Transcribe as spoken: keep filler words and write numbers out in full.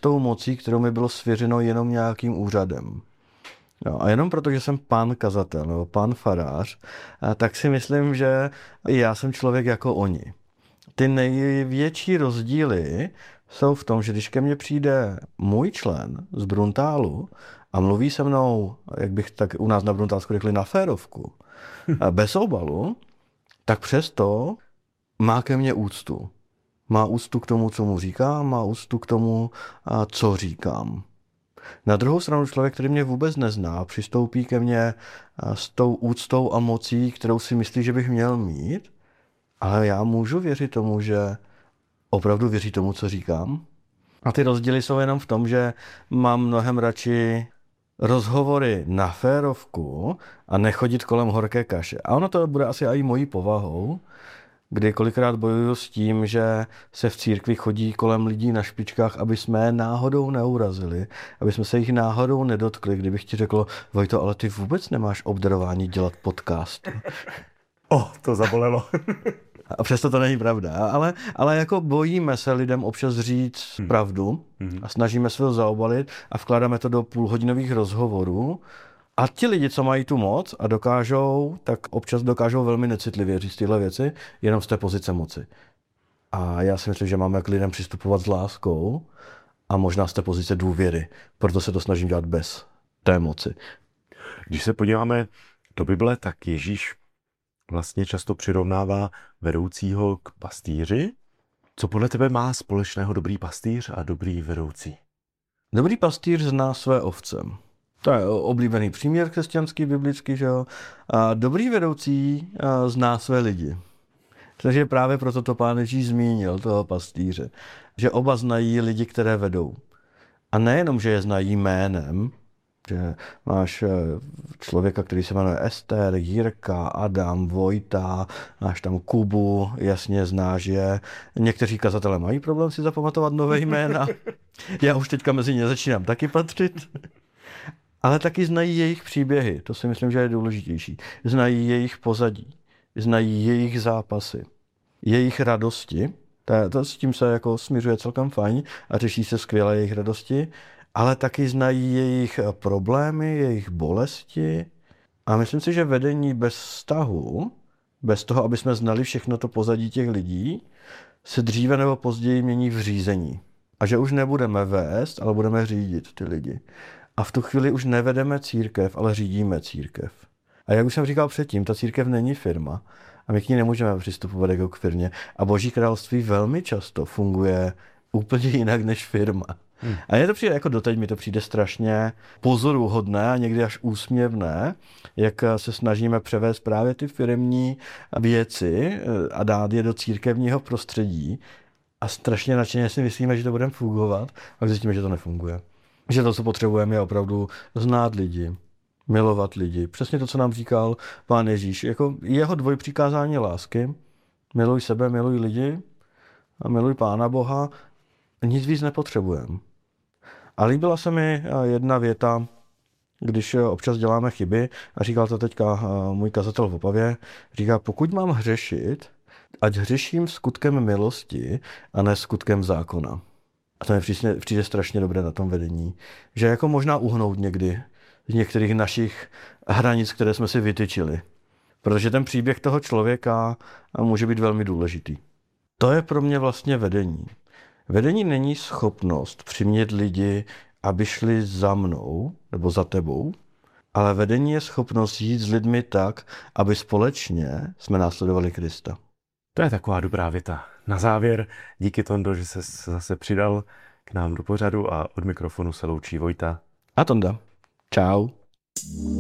tou mocí, kterou mi bylo svěřeno jenom nějakým úřadem. No, a jenom proto, že jsem pán kazatel nebo pán farář, tak si myslím, že já jsem člověk jako oni. Ty největší rozdíly jsou v tom, že když ke mně přijde můj člen z Bruntálu a mluví se mnou, jak bych tak u nás na Bruntálsku řekli, na férovku, bez obalu, tak přesto má ke mně úctu. Má úctu k tomu, co mu říkám, má úctu k tomu, co říkám. Na druhou stranu člověk, který mě vůbec nezná, přistoupí ke mně s tou úctou a mocí, kterou si myslí, že bych měl mít, ale já můžu věřit tomu, že opravdu věří tomu, co říkám. A ty rozdíly jsou jenom v tom, že mám mnohem radši rozhovory na férovku a nechodit kolem horké kaše. A ono to bude asi i mojí povahou, kdy kolikrát bojuju s tím, že se v církvi chodí kolem lidí na špičkách, aby jsme je náhodou neurazili, aby jsme se jich náhodou nedotkli. Kdybych ti řekl, Vojto, ale ty vůbec nemáš obdarování dělat podcast. O, oh, to zabolelo. A přesto to není pravda, ale, ale jako bojíme se lidem občas říct hmm. pravdu a snažíme se to zaobalit a vkládáme to do půlhodinových rozhovorů. A ti lidi, co mají tu moc a dokážou, tak občas dokážou velmi necitlivě říct tyhle věci, jenom z té pozice moci. A já si myslím, že máme k lidem přistupovat s láskou a možná z té pozice důvěry. Proto se to snažím dělat bez té moci. Když se podíváme do Bible, tak Ježíš vlastně často přirovnává vedoucího k pastýři. Co podle tebe má společného dobrý pastýř a dobrý vedoucí? Dobrý pastýř zná své ovce. To je oblíbený příměr křesťanský, biblický, že jo. A dobrý vedoucí zná své lidi. Takže právě proto to Pán Ježíš zmínil, toho pastýře. Že oba znají lidi, které vedou. A nejenom, že je znají jménem, že máš člověka, který se jmenuje Ester, Jirka, Adam, Vojta, máš tam Kubu, jasně znáš je. Někteří kazatelé mají problém si zapamatovat nové jména. Já už teďka mezi ně začínám taky patřit. Ale taky znají jejich příběhy, to si myslím, že je důležitější. Znají jejich pozadí, znají jejich zápasy, jejich radosti, to, to s tím se jako směřuje celkem fajn a řeší se skvěle jejich radosti, ale taky znají jejich problémy, jejich bolesti. A myslím si, že vedení bez vztahu, bez toho, aby jsme znali všechno to pozadí těch lidí, se dříve nebo později mění v řízení. A že už nebudeme vést, ale budeme řídit ty lidi. A v tu chvíli už nevedeme církev, ale řídíme církev. A jak už jsem říkal předtím, ta církev není firma a my k ní nemůžeme přistupovat jako k firmě. A Boží království velmi často funguje úplně jinak než firma. Hmm. A je to přijde, jako doteď mi to přijde strašně pozoruhodné a někdy až úsměvné, jak se snažíme převést právě ty firemní věci a dát je do církevního prostředí. A strašně nadšeně si myslíme, že to budeme fungovat, a zjistíme, že to nefunguje. Že to, co potřebujeme, je opravdu znát lidi, milovat lidi. Přesně to, co nám říkal Pán Ježíš. Jako jeho dvojpřikázání lásky. Miluj sebe, miluj lidi a miluj Pána Boha. Nic víc nepotřebujeme. A líbila se mi jedna věta, když občas děláme chyby, a říkal to teďka můj kazatel v Opavě, říká, pokud mám hřešit, ať hřeším skutkem milosti a ne skutkem zákona. A to mi přijde, přijde strašně dobré na tom vedení. Že jako možná uhnout někdy z některých našich hranic, které jsme si vytyčili. Protože ten příběh toho člověka může být velmi důležitý. To je pro mě vlastně vedení. Vedení není schopnost přimět lidi, aby šli za mnou nebo za tebou, ale vedení je schopnost jít s lidmi tak, aby společně jsme následovali Krista. To je taková dobrá věta. Na závěr, díky Tondo, že se zase přidal k nám do pořadu a od mikrofonu se loučí Vojta a Tonda. Čau.